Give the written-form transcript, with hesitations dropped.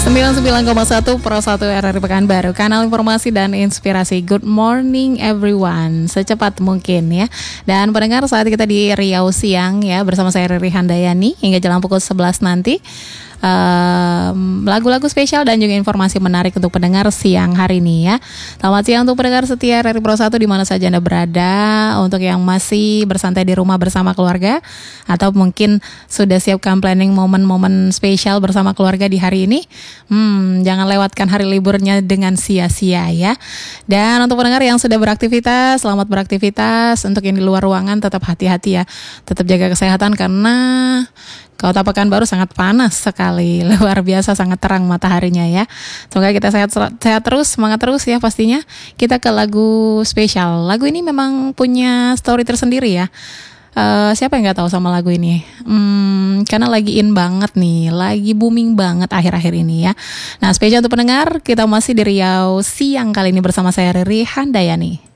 99,1 Pro 1 RRI Pekanbaru, kanal informasi dan inspirasi. Good morning everyone, secepat mungkin ya. Dan pendengar, saat kita di Riau Siang ya, bersama saya Riri Handayani hingga jelang pukul 11 nanti. Lagu-lagu spesial dan juga informasi menarik untuk pendengar siang hari ini ya. Selamat siang untuk pendengar setia RRI Pro 1 di mana saja Anda berada. Untuk yang masih bersantai di rumah bersama keluarga, atau mungkin sudah siapkan planning momen-momen spesial bersama keluarga di hari ini, jangan lewatkan hari liburnya dengan sia-sia ya. Dan untuk pendengar yang sudah beraktivitas, selamat beraktivitas. Untuk yang di luar ruangan tetap hati-hati ya, tetap jaga kesehatan karena Kota Pekanbaru sangat panas sekali, luar biasa, sangat terang mataharinya ya. Semoga kita sehat terus, semangat terus ya pastinya. Kita ke lagu spesial. Lagu ini memang punya story tersendiri ya. Siapa yang nggak tahu sama lagu ini? Karena lagi in banget nih, lagi booming banget akhir-akhir ini ya. Nah, spesial untuk pendengar, kita masih di Riau Siang kali ini bersama saya Riri Handayani.